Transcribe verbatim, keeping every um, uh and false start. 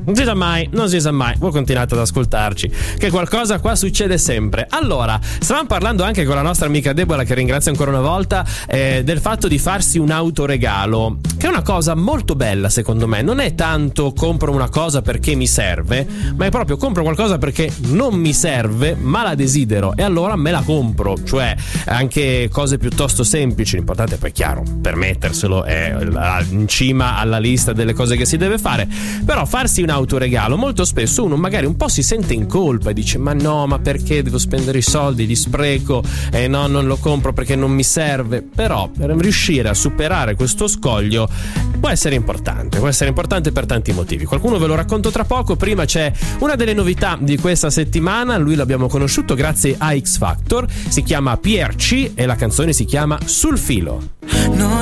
Non si sa mai, non si sa mai. Voi continuate ad ascoltarci, che qualcosa qua succede sempre. Allora, stavamo parlando anche con la nostra amica Deborah, che ringrazio ancora una volta, eh, del fatto di farsi un autoregalo, che è una cosa molto bella secondo me. Non è tanto compro una cosa perché mi serve, ma è proprio compro qualcosa perché non mi serve ma la desidero e allora me la compro. Cioè anche cose piuttosto semplici, l'importante è poi chiaro permetterselo, è in cima alla lista delle cose che si deve fare, però farsi un autoregalo molto spesso uno magari un po' si sente in colpa e dice ma no, ma perché devo spendere i soldi, li spreco, e eh no, non lo compro perché non mi serve. Però per riuscire a superare questo scoglio può essere importante, può essere importante per tanti motivi. Qualcuno ve lo racconto tra poco. Prima c'è una delle novità di questa settimana, lui l'abbiamo conosciuto grazie a X Factor, si chiama P R C e la canzone si chiama Sul filo. No.